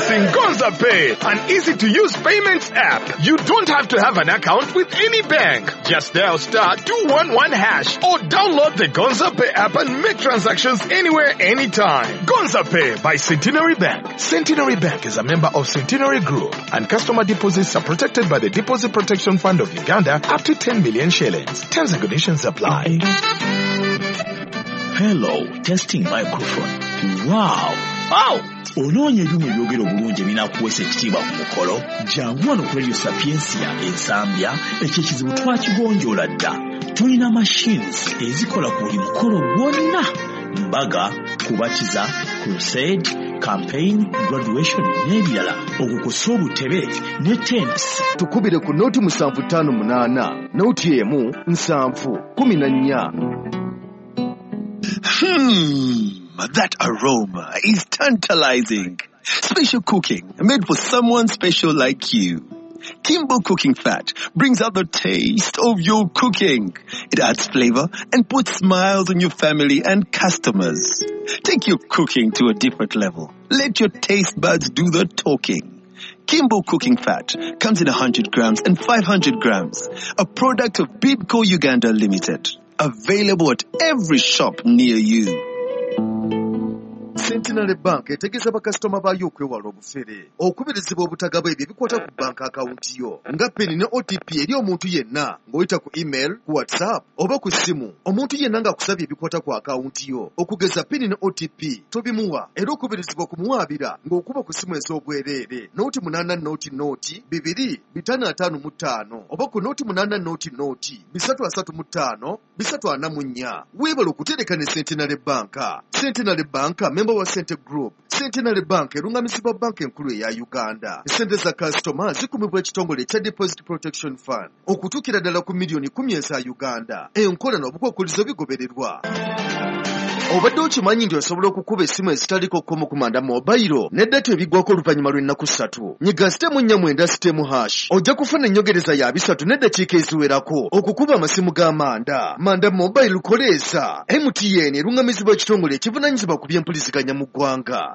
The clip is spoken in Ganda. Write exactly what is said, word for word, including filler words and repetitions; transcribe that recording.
Introducing Gonza Pay, an easy-to-use payments app. You don't have to have an account with any bank. Just dial star two one one hash or download the Gonza Pay app and make transactions anywhere, anytime. Gonza Pay by Centenary Bank. Centenary Bank is a member of Centenary Group, and customer deposits are protected by the Deposit Protection Fund of Uganda up to ten million shillings. Terms and conditions apply. Hello, testing microphone. Wow. Wow. Onoonye ebyuma ebyogera obulungi ebinakuweesa ekitiibwa ku mukolo. Jangu wano ku Radio Sapiensia ensambya ekyo ekizibu twakigonjoola dda. Tulina machines ezikola ku buli mukolo gwonna. Mbaga, kubatiza, crusade, campaign, graduation n'ebirala. Okukosa obutebe ne tents. Tukubire ku nooti musanvu ttaano munaana, nooti emu nsanvu kumi na nnya. Hmm, that aroma is tantalizing. Special cooking made for someone special like you. Kimbo Cooking Fat brings out the taste of your cooking. It adds flavor and puts smiles on your family and customers. Take your cooking to a different level. Let your taste buds do the talking. Kimbo Cooking Fat comes in one hundred grams and five hundred grams. A product of Bibco Uganda Limited. Available at every shop near you. Centenary Bank etegeza bakasitoma baayo okwewala obufere okubirizibwa obutagaba ebyo ebikwata ku bank account yo nga peni ne O T P eri omuntu yenna ng'oyita ku email, ku WhatsApp oba ku ssimu. Omuntu yenna ng'akusabye ebikwata ku account yo okugeza peni ne O T P tobimuwa era okubirizibwa kumuwaabira ng'okuba ku ssimu ez'obwereere nooti munaana nooti nooti bibiri bitaano ataano mu ttaano oba ku nooti munaana nooti nooti bisatu asatu mu ttaano bisatu ana mu nnya. Weebale okutereka ne Centenary Bank. Centenary Bank member wa Cente Group. Centenary Bank erungamizibwa banka enkulu eya Uganda. Sente za customer zikumibwa ekitongole ekya Deposit Protection Fund okutuukira ddala ku miliyoni kumi eza Uganda. Enkola n'obukwakkulizo bigobererwa. Obadde okimanyi nti osobola okukuba essimu ezitaliko kkomo ku manda mobile n'eddata ebiggwako oluvannyuma lw'ennaku ssatu. Nyiga sitemu nnya mwenda sitemu hash ojja kufuna ennyongereza ya bisatu n'eddakiika eziwerako okukuba amasimu g'amanda. Manda mobile koleeza. M T N erungamizibwa ekitongole ekivunaanyizibwa ku by'empuliziganya mu ggwanga.